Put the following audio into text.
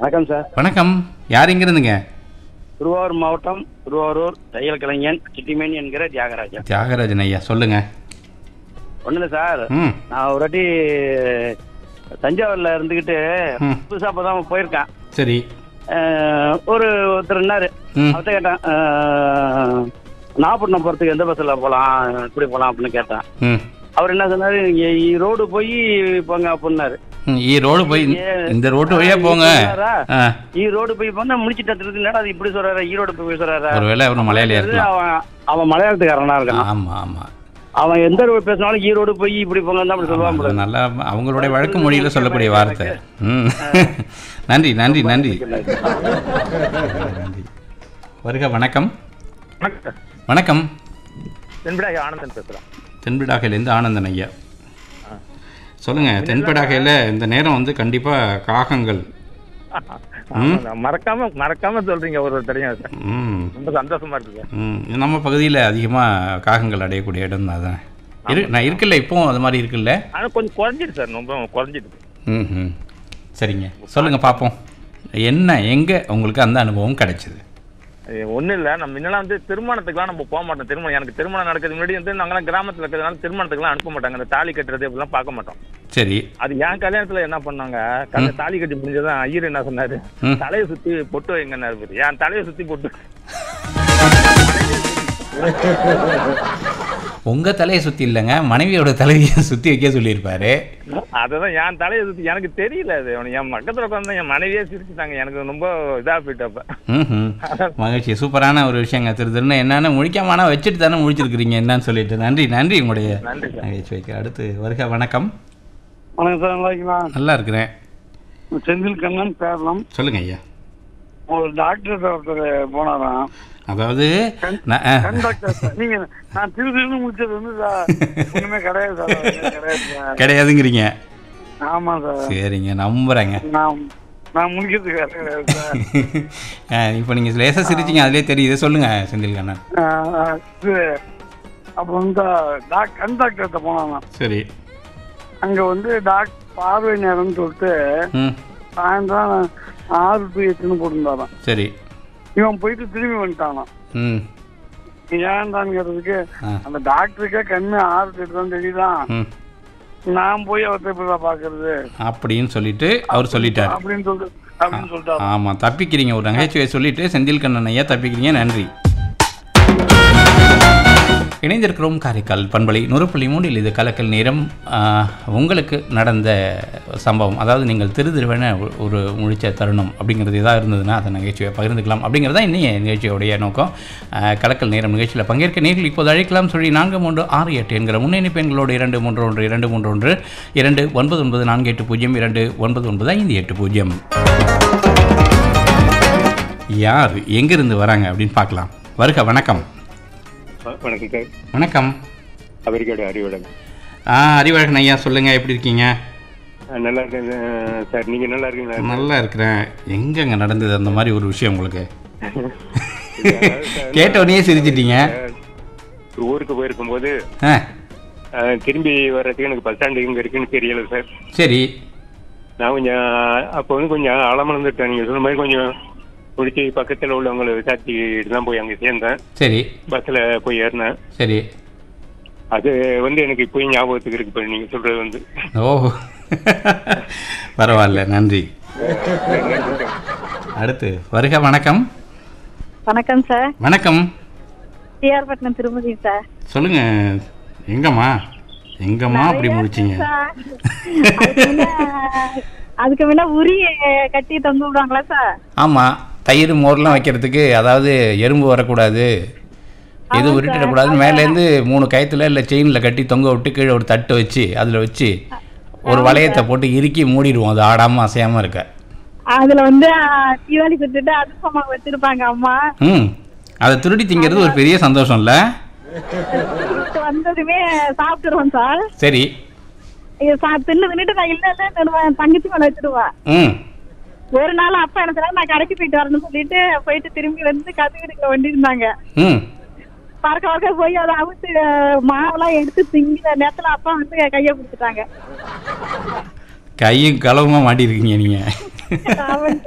வணக்கம் சார். வணக்கம். யார் எங்கிருந்துங்க? திருவாரூர் மாவட்டம் திருவாரூர் தையல் கலைஞன் சிட்டிமேனி என்கிற தியாகராஜன். தியாகராஜன் ஐயா சொல்லுங்க. ஒன்றும் இல்லை சார், நான் ஒரு வாட்டி தஞ்சாவூர்ல இருந்துக்கிட்டு புதுசாக இப்போ தான் போயிருக்கேன். சரி. ஒருத்தர் இருந்தாரு, அவர்கிட்ட கேட்டேன் நாகப்பட்டினம் போகிறதுக்கு எந்த பஸ்ஸில் போகலாம், எப்படி போகலாம் அப்படின்னு கேட்டேன். அவர் என்ன சொன்னாரு, ஈரோடு போய் போங்க அப்படின்னாரு. ஈரோடு போய் இந்த ரோட்டு வழியா போங்க, ஈரோடு போய் போங்க முடிச்சுட்டு இருக்குன்னா அது இப்படி சொல்றாரு, ஈரோடு போய் சொல்றாரு. ஒருவேளை அவன் மலையாளியா இருக்கலாம். அவன் மலையாளத்துக்காரனா இருக்கான். ஆமா ஆமா, அவன் எந்த ரோடு பேசினாலும் ஈரோடு போய் இப்படி போங்க தான் அப்படி சொல்லுவாங்க. நல்லா அவங்களுடைய வழக்கு மொழியில சொல்லக்கூடிய வார்த்தை. நன்றி நன்றி நன்றி நன்றி. வருக. வணக்கம். வணக்கம். தென்பிடாகை ஆனந்தன் பேசுகிறேன். தென்பிடாகையிலேருந்து ஆனந்தன் ஐயா சொல்லுங்க. தென்பிடாகையில் இந்த நேரம் வந்து கண்டிப்பா காகங்கள் மறக்காம சொல்றீங்க ஒருத்தரையும். ரொம்ப சந்தோஷமா இருக்கு. நம்ம பகுதியில் அதிகமாக காகங்கள் அடையக்கூடிய இடம் தான். நான் இருக்குல்ல, இப்போவும் அது மாதிரி இருக்குல்ல. ஆனால் கொஞ்சம் குறைஞ்சிட்டு சார், ரொம்ப குறைஞ்சிட்டு. சரிங்க, சொல்லுங்க பார்ப்போம். என்ன எங்கே உங்களுக்கு அந்த அனுபவம் கிடைச்சிது? ஒன்றும் இல்லை, நம்ம முன்னெல்லாம் வந்து திருமணத்துக்குலாம் நம்ம போக மாட்டோம். எனக்கு திருமணம் நடக்கிறது முன்னாடி வந்து நாங்களாம் கிராமத்தில் இருக்கிறதுனால திருமணத்துக்குலாம் அனுப்ப மாட்டாங்க. அந்த தாலி கட்டுறது இப்படிலாம் பார்க்க மாட்டோம். சரி. அது என் கல்யாணத்தில் என்ன பண்ணாங்க, தாலி கட்டி முடிஞ்சதான் ஐயர் என்ன சொன்னாரு, தலையை சுற்றி பொட்டு வைங்கன்னாரு. என் தலையை சுற்றி பொட்டு. உங்க தலையை சுத்தி இல்லைங்க, மனைவியோட தலையை சுத்தி வைக்க சொல்லியிருப்பாரு. அதுதான் என் தலையை சுத்தி. எனக்கு தெரியல, அது என் பக்கத்துல உட்காந்து என் மனைவியே சிரிச்சுட்டாங்க. எனக்கு ரொம்ப இதா போயிட்டப்ப. மகிழ்ச்சி. சூப்பரான ஒரு விஷயங்க. திருன்னு என்னன்னு முழிக்காம வச்சுட்டு தானே முழிச்சிருக்கிறீங்க என்னன்னு சொல்லிட்டு. நன்றி நன்றி உங்களுடைய நகைச்சுவைக்கு. அடுத்து வருக. வணக்கம். வணக்கம் சார், நல்லா இருக்கீங்களா? நல்லா இருக்கிறேன். செந்தில் கண்ணன் பேரலாம். சொல்லுங்க ஐயா. ஒரு டாக்டர் ஒருத்தர் போனாராம். அதாவது நான் திருன்னு முடிச்சது வந்து ஒண்ணுமே கிடையாது சார். கிடையாதுங்கிறீங்க? ஆமா சார். சரிங்க, நம்புறேங்க. நான் முடிக்கிறதுக்கு இப்போ நீங்க லேசா சிரிச்சிங்க, அதுலயே தெரியுது. சொல்லுங்க செந்தில் கண்ணன். அப்ப வந்து கண் டாக்டர்கிட்ட போனாங்க. சரி. அங்க வந்து பார்வை நேரம்னு சொல்லிட்டு சாயந்தரம் 6 to 8 போட்டுருந்தாராம். சரி. இவன் போயிட்டு திரும்பி வந்துட்டானா. ஏன்டான்ங்கிறதுக்கு அந்த டாக்டருக்கே கண்ணு 6 to 8 தான் தெரியுதான், நான் போய் அவர்கிட்ட எப்படிதான் பாக்குறது அப்படின்னு சொல்லிட்டு அவர் சொல்லிட்டாரு. அப்படின்னு சொல்லிட்டு ஆமா, தப்பிக்கிறீங்க. ஒரு நகைச்சுவையை சொல்லிட்டு செந்தில் கண்ணன் ஐயா தப்பிக்கிறீங்க. நன்றி. இணைந்திருக்கிறோம் காரைக்கால் பண்பலை 100.3. இது கலக்கல் நேரம். உங்களுக்கு நடந்த சம்பவம், அதாவது நீங்கள் திருதிருவன ஒரு முழிச்ச தருணம் அப்படிங்கிறது எதாவது இருந்ததுன்னா அதை நகைச்சுவையை பகிர்ந்துக்கலாம் அப்படிங்கிறதா இன்னைய நிகழ்ச்சியோடைய நோக்கம். கலக்கல் நேரம் நிகழ்ச்சியில் பங்கேற்க நேரில் இப்போது அழைக்கலாம். சொல்லி 4368 என்கிற முன்னணி பெண்களோடு 231 231 299 480 299 580. யார் எங்கிருந்து வராங்க அப்படின்னு பார்க்கலாம். வருக. வணக்கம். வணக்கம் சார். வணக்கம். அறிவழகன். அறிவழகன் ஐயா சொல்லுங்க, எப்படி இருக்கீங்க? நல்லா இருக்கேன் சார். நீங்க நல்லா இருக்கீங்களா? நல்லா இருக்கிறேன். எங்கங்க நடந்தது அந்த மாதிரி ஒரு விஷயம் உங்களுக்கு? கேட்ட உடனே சிரிச்சிட்டீங்க. ஊருக்கு போயிருக்கும் போது திரும்பி வர்றதுக்கு எனக்கு பஸ் ஸ்டாண்டு எங்க இருக்குன்னு தெரியல சார். சரி. நான் கொஞ்சம் அப்போ வந்து கொஞ்சம் ஆழமளந்துட்டேன். நீங்க சொன்ன மாதிரி கொஞ்சம் முடிச்சு பக்கத்தில் உள்ளவங்களை விசாரிச்சுட்டு தான் போய் அங்கே சேர்ந்தேன். சரி. பஸ்ஸில் போய் ஏறினேன். சரி. அது வந்து எனக்கு இப்போ ஞாபகத்துக்கு இருக்கு இப்போ நீங்கள் சொல்கிறது வந்து. ஓ, பரவாயில்ல, நன்றி. அடுத்து வருக. வணக்கம். வணக்கம் சார். வணக்கம். டிஆர்பட்டினம் திருமதி சார். சொல்லுங்க. எங்கம்மா அப்படி முடிச்சிங்க? அதுக்கு முன்ன உரி கட்டி தொங்க விடுவாங்களா சார்? ஆமா, தயிர் மோர்லாம் வைக்கிறதுக்கு, அதாவது எறும்பு வரக்கூடாது, எது உருட்டிடக்கூடாதுன்னு மேலேருந்து 3 கயத்துல இல்லை செயினில் கட்டி தொங்க விட்டு கீழே ஒரு தட்டு வச்சு அதில் வச்சு ஒரு வளையத்தை போட்டு இறுக்கி மூடிடுவோம், அது ஆடாமல் அசையாமல் இருக்க. அதில் வந்து தீபாவளி சுட்டுட்டு அதிர்ஷ்டமாக வச்சிருப்பாங்க அம்மா. அதை திருடி திங்கிறது ஒரு பெரிய சந்தோஷம் இல்லை? வந்ததுமே சாப்பிட்டுருவோம் சார். சரி. தின்னுட்டு நான் இல்லை தங்கச்சி மேலே வச்சிடுவேன். ஒரு நாள் அப்பா என்ன நான் கடைக்கு போயிட்டு வரணும்னு போயிட்டு திரும்பி வந்து கத்துக்கிட்டு வண்டி இருந்தாங்க. பறக்க போய் அதை அவுத்து மாவெல்லாம் எடுத்து திங்கிற நேரத்துல அப்பா வந்து கையை பிடிச்சிட்டாங்க. கையும் களவுமா மாட்டிருக்கீங்க நீங்க.